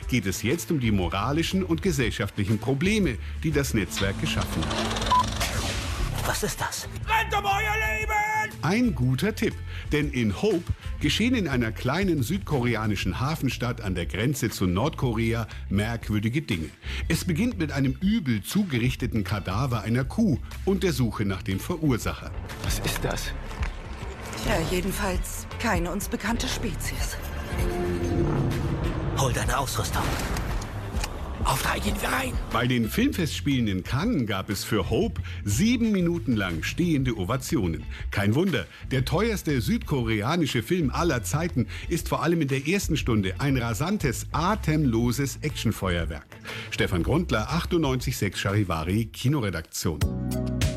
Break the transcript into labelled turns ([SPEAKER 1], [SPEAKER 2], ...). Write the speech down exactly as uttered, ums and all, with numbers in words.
[SPEAKER 1] geht es jetzt um die moralischen und gesellschaftlichen Probleme, die das Netzwerk geschaffen hat.
[SPEAKER 2] Was ist das?
[SPEAKER 3] Rennt um euer Leben!
[SPEAKER 1] Ein guter Tipp, denn in Hope geschehen in einer kleinen südkoreanischen Hafenstadt an der Grenze zu Nordkorea merkwürdige Dinge. Es beginnt mit einem übel zugerichteten Kadaver einer Kuh und der Suche nach dem Verursacher.
[SPEAKER 4] Was ist das?
[SPEAKER 5] Ja, jedenfalls keine uns bekannte Spezies.
[SPEAKER 2] Hol deine Ausrüstung. Auf drei gehen wir rein.
[SPEAKER 1] Bei den Filmfestspielen in Cannes gab es für Hope sieben Minuten lang stehende Ovationen. Kein Wunder, der teuerste südkoreanische Film aller Zeiten ist vor allem in der ersten Stunde ein rasantes, atemloses Actionfeuerwerk. Stefan Grundler, achtundneunzig Komma sechs Charivari, Kinoredaktion.